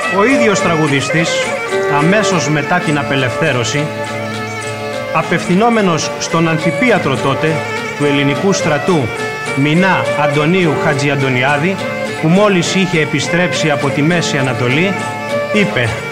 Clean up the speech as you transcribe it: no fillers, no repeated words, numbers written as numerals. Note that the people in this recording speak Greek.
Ο ίδιος τραγουδιστής, αμέσως μετά την απελευθέρωση, απευθυνόμενος στον αμφιπίατρο τότε του ελληνικού στρατού Μινά Αντωνίου Χατζιαντονιάδη, που μόλις είχε επιστρέψει από τη Μέση Ανατολή, είπε: